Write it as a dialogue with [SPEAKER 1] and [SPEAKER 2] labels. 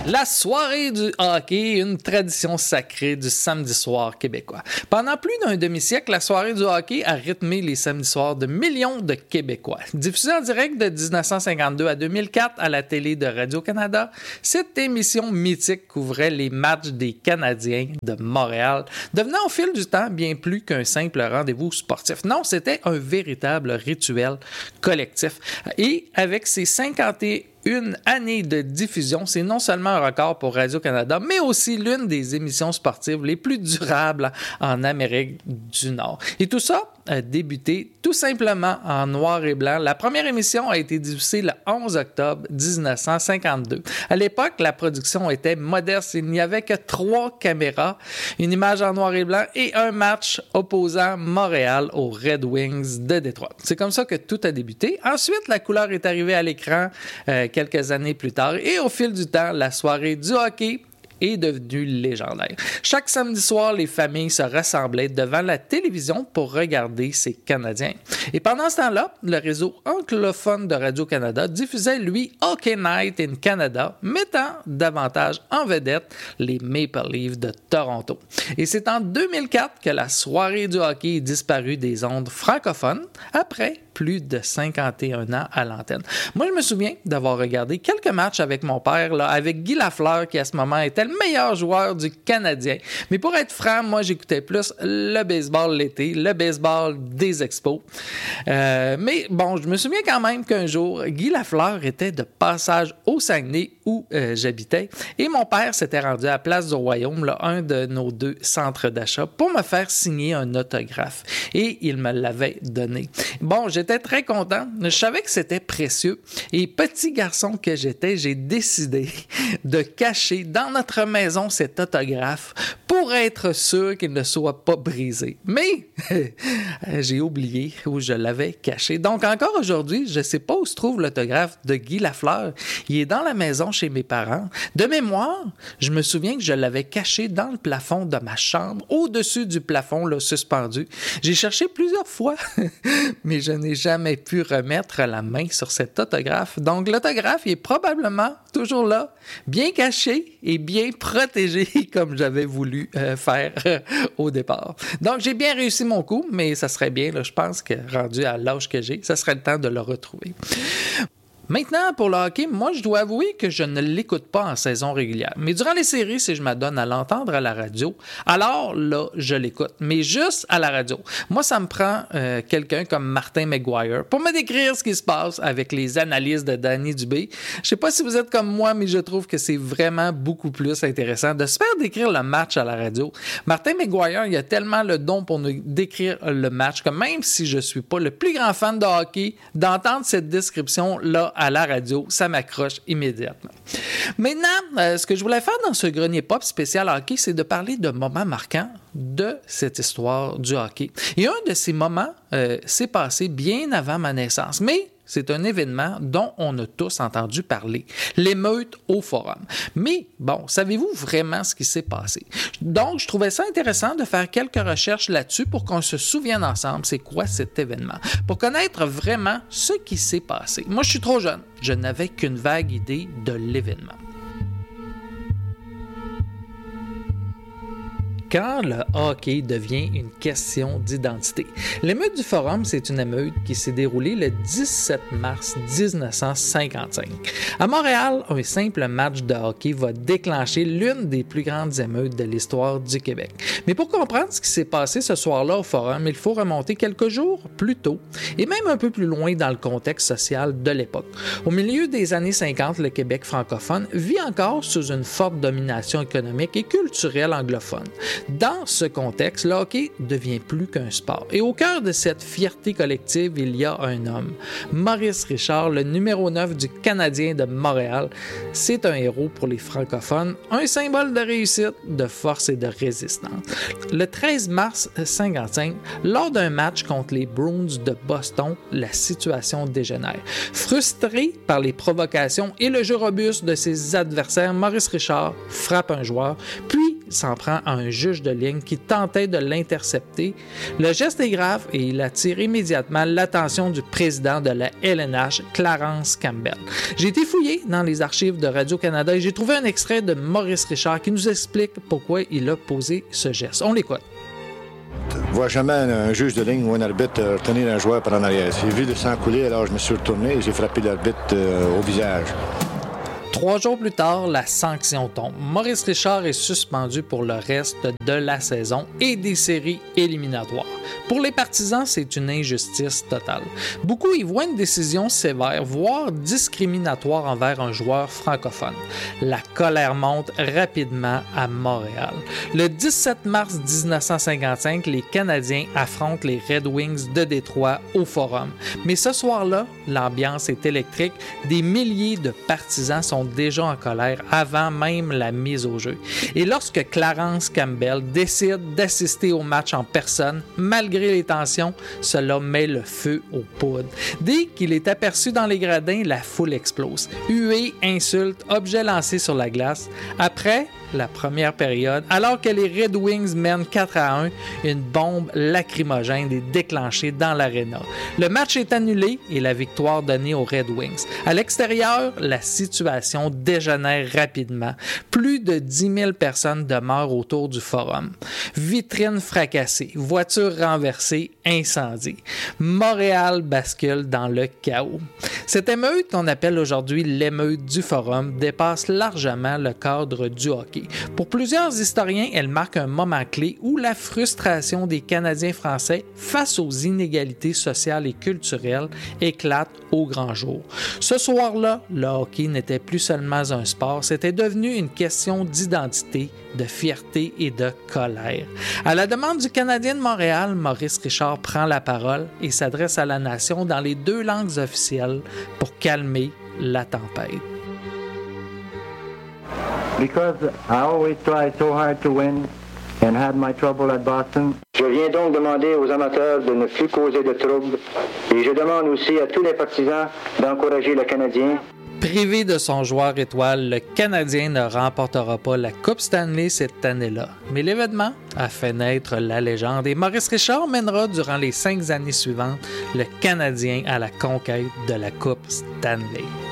[SPEAKER 1] La soirée du hockey, une tradition sacrée du samedi soir québécois. Pendant plus d'un demi-siècle, la soirée du hockey a rythmé les samedis soirs de millions de Québécois. Diffusée en direct de 1952 à 2004 à la télé de Radio-Canada, cette émission mythique couvrait les matchs des Canadiens de Montréal, devenant au fil du temps bien plus qu'un simple rendez-vous sportif. Non, c'était un véritable rituel collectif. Et avec ses 51 années de diffusion, c'est non seulement un record pour Radio-Canada, mais aussi l'une des émissions sportives les plus durables en Amérique du Nord. Et tout ça a débuté tout simplement en noir et blanc. La première émission a été diffusée le 11 octobre 1952. À l'époque, la production était modeste. Il n'y avait que 3 caméras, une image en noir et blanc et un match opposant Montréal aux Red Wings de Détroit. C'est comme ça que tout a débuté. Ensuite, la couleur est arrivée à l'écran quelques années plus tard et au fil du temps, la soirée du hockey est devenue légendaire. Chaque samedi soir, les familles se rassemblaient devant la télévision pour regarder ces Canadiens. Et pendant ce temps-là, le réseau anglophone de Radio-Canada diffusait, lui, Hockey Night in Canada, mettant davantage en vedette les Maple Leafs de Toronto. Et c'est en 2004 que la soirée du hockey est disparue des ondes francophones, après plus de 51 ans à l'antenne. Moi, je me souviens d'avoir regardé quelques matchs avec mon père, là, avec Guy Lafleur, qui à ce moment était le meilleur joueur du Canadien. Mais pour être franc, moi, j'écoutais plus le baseball l'été, le baseball des expos. Mais bon, je me souviens quand même qu'un jour, Guy Lafleur était de passage au Saguenay où j'habitais. Et mon père s'était rendu à Place du Royaume, là, un de nos 2 centres d'achat, pour me faire signer un autographe. Et il me l'avait donné. Bon, j'étais très content. Je savais que c'était précieux. Et petit garçon que j'étais, j'ai décidé de cacher dans notre maison cet autographe pour être sûr qu'il ne soit pas brisé. Mais j'ai oublié où je l'avais caché. Donc encore aujourd'hui, je ne sais pas où se trouve l'autographe de Guy Lafleur. Il est dans la maison chez mes parents. De mémoire, je me souviens que je l'avais caché dans le plafond de ma chambre, au-dessus du plafond là, suspendu. J'ai cherché plusieurs fois, mais je n'ai jamais pu remettre la main sur cet autographe. Donc l'autographe il est probablement toujours là, bien caché et bien protégé comme j'avais voulu faire au départ. Donc j'ai bien réussi mon coup, mais ça serait bien, là, je pense que rendu à l'âge que j'ai, ça serait le temps de le retrouver. Maintenant, pour le hockey, moi, je dois avouer que je ne l'écoute pas en saison régulière. Mais durant les séries, si je m'adonne à l'entendre à la radio, alors là, je l'écoute. Mais juste à la radio. Moi, ça me prend quelqu'un comme Martin McGuire pour me décrire ce qui se passe avec les analyses de Danny Dubé. Je sais pas si vous êtes comme moi, mais je trouve que c'est vraiment beaucoup plus intéressant de se faire décrire le match à la radio. Martin McGuire, il a tellement le don pour nous décrire le match que même si je suis pas le plus grand fan de hockey, d'entendre cette description-là à la radio, ça m'accroche immédiatement. Maintenant, ce que je voulais faire dans ce grenier pop spécial hockey, c'est de parler de moments marquants de cette histoire du hockey. Et un de ces moments s'est passé bien avant ma naissance, mais c'est un événement dont on a tous entendu parler, l'émeute au Forum. Mais bon, savez-vous vraiment ce qui s'est passé? Donc, je trouvais ça intéressant de faire quelques recherches là-dessus pour qu'on se souvienne ensemble c'est quoi cet événement, pour connaître vraiment ce qui s'est passé. Moi, je suis trop jeune, je n'avais qu'une vague idée de l'événement. Quand le hockey devient une question d'identité. L'émeute du Forum, c'est une émeute qui s'est déroulée le 17 mars 1955. À Montréal, un simple match de hockey va déclencher l'une des plus grandes émeutes de l'histoire du Québec. Mais pour comprendre ce qui s'est passé ce soir-là au Forum, il faut remonter quelques jours plus tôt et même un peu plus loin dans le contexte social de l'époque. Au milieu des années 50, le Québec francophone vit encore sous une forte domination économique et culturelle anglophone. Dans ce contexte, le hockey devient plus qu'un sport. Et au cœur de cette fierté collective, il y a un homme. Maurice Richard, le numéro 9 du Canadien de Montréal. C'est un héros pour les francophones, un symbole de réussite, de force et de résistance. Le 13 mars 1955, lors d'un match contre les Bruins de Boston, la situation dégénère. Frustré par les provocations et le jeu robuste de ses adversaires, Maurice Richard frappe un joueur, puis s'en prend à un juge de ligne qui tentait de l'intercepter. Le geste est grave et il attire immédiatement l'attention du président de la LNH, Clarence Campbell. J'ai été fouillé dans les archives de Radio-Canada et j'ai trouvé un extrait de Maurice Richard qui nous explique pourquoi il a posé ce geste. On l'écoute.
[SPEAKER 2] Je ne vois jamais un juge de ligne ou un arbitre retenir un joueur par en arrière. J'ai vu le sang couler, alors je me suis retourné et j'ai frappé l'arbitre au visage.
[SPEAKER 1] 3 jours plus tard, la sanction tombe. Maurice Richard est suspendu pour le reste de la saison et des séries éliminatoires. Pour les partisans, c'est une injustice totale. Beaucoup y voient une décision sévère, voire discriminatoire envers un joueur francophone. La colère monte rapidement à Montréal. Le 17 mars 1955, les Canadiens affrontent les Red Wings de Détroit au Forum. Mais ce soir-là, l'ambiance est électrique. Des milliers de partisans sont déjà en colère avant même la mise au jeu. Et lorsque Clarence Campbell décide d'assister au match en personne, malgré les tensions, cela met le feu aux poudres. Dès qu'il est aperçu dans les gradins, la foule explose. Huées, insultes, objets lancés sur la glace. Après la première période, alors que les Red Wings mènent 4-1, une bombe lacrymogène est déclenchée dans l'aréna. Le match est annulé et la victoire donnée aux Red Wings. À l'extérieur, la situation dégénère rapidement. Plus de 10 000 personnes demeurent autour du forum. Vitrines fracassées, voitures renversées, incendies. Montréal bascule dans le chaos. Cette émeute, qu'on appelle aujourd'hui l'émeute du forum, dépasse largement le cadre du hockey. Pour plusieurs historiens, elle marque un moment clé où la frustration des Canadiens français face aux inégalités sociales et culturelles éclate au grand jour. Ce soir-là, le hockey n'était plus seulement un sport, c'était devenu une question d'identité, de fierté et de colère. À la demande du Canadien de Montréal, Maurice Richard prend la parole et s'adresse à la nation dans les 2 langues officielles pour calmer la tempête.
[SPEAKER 3] Because I always try so hard to win and had my trouble at Boston. Je viens donc demander aux amateurs de ne plus causer de troubles et je demande aussi à tous les partisans d'encourager le Canadien.
[SPEAKER 1] Privé de son joueur étoile, le Canadien ne remportera pas la Coupe Stanley cette année-là. Mais l'événement a fait naître la légende et Maurice Richard mènera durant les 5 années suivantes le Canadien à la conquête de la Coupe Stanley.